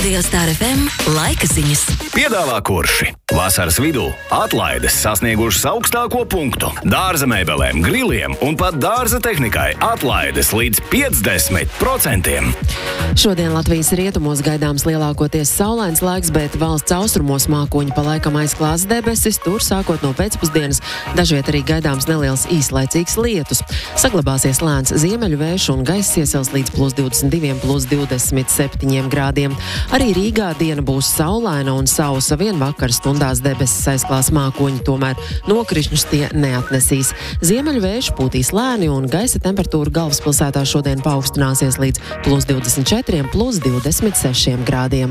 Radio Star FM laika ziņas. Piedāvā Kurši. Vasaras vidū atlaides sasniegušas augstāko punktu. Dārza mēbelēm, griliem un pat dārza tehnikai atlaides līdz 50%. Šodien Latvijas rietumos gaidāms lielākoties saulains laiks, bet valsts austrumos mākoņi pa laikam aizklās debesis. Tur sākot no pēcpusdienas dažviet arī gaidāms neliels īslaicīgs lietus. Saglabāsies lēns ziemeļu vējš un gaiss iesils līdz +22, +27 grādiem. Arī Rīgā diena būs saulaina un sausa, vien vakar stundās debesis aizklās mākoņi, tomēr nokrišņus tie neatnesīs. Ziemeļu vējš pūtīs lēni un gaisa temperatūra galvaspilsētā šodien paaugstināsies līdz +24, +26 grādiem.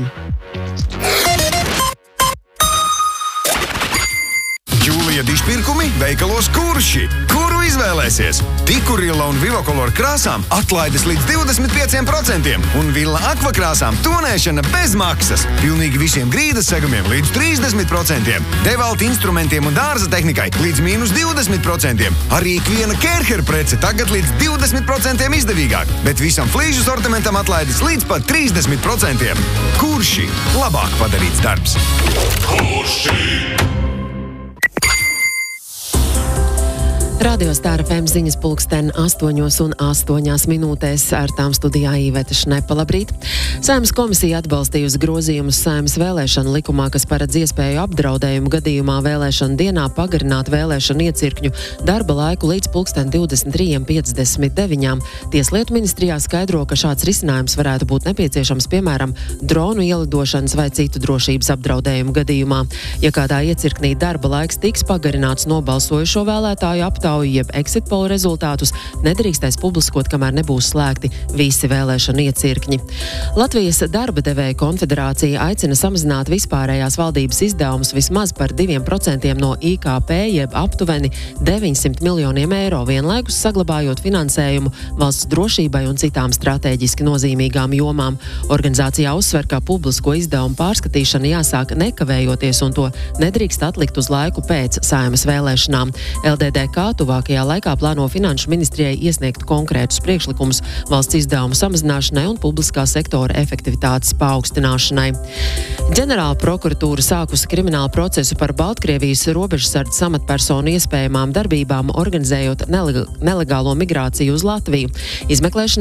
Jūlija dišpirkumi veikalos Kurši. Kuru izvēlēsies? Tikurila un Vivakolor krāsām atlaides līdz 25% un Villa Aqua krāsām tonēšana bez maksas. Pilnīgi visiem grīdas segumiem līdz 30%. Devalta instrumentiem un dārza tehnikai līdz -20%. Arī ikviena Kerher prece tagad līdz 20% izdevīgāk, bet visam flīžu sortimentam atlaides līdz pat 30%. Kurši? Labāk padarīts darbs. Kurši? Radio Star FM ziņas pulksten 8:08 ar tām studijā Īveta Šnepa. Labrīt! Saeimas komisija atbalstījusi grozījumus Saeimas vēlēšanu likumā, kas paredz iespēju apdraudējumu gadījumā vēlēšanu dienā pagarināt vēlēšanu iecirkņu darba laiku līdz 23:59. Tieslietu ministrijā skaidro, ka šāds risinājums varētu būt nepieciešams, piemēram, dronu ielidošanas vai citu drošības apdraudējumu gadījumā. Ja kādā iecirknī darba laiks tiks pagarināts, nobalsojušo vēlētāju aptauju jeb exit poll rezultātus nedrīkstēs publiskot, kamēr nebūs slēgti visi vēlēšanu iecirkņi. Latvijas darba devēja konfederācija aicina samazināt vispārējās valdības izdevumus vismaz par 2% no IKP, jeb aptuveni 900 miljoniem eiro, vienlaikus saglabājot finansējumu valsts drošībai un citām strateģiski nozīmīgām jomām. Organizācijā uzsver, ka publisko izdevumu pārskatīšana jāsāk nekavējoties un to nedrīkst atlikt uz laiku pēc Saeimas vēlēšanām. LDDK tuvākajā laikā plāno Finanšu ministrijai iesniegt konkrētus priekšlikumus valsts izdevumu samazināšanai un publiskā sektora efektivitātes paaugstināšanai. Ģenerāla prokuratūra sākusi kriminālu procesu par Baltkrievijas robežsardzes amatpersonu iespējamām darbībām, organizējot nelegālo migrāciju uz Latviju. Izmeklēšana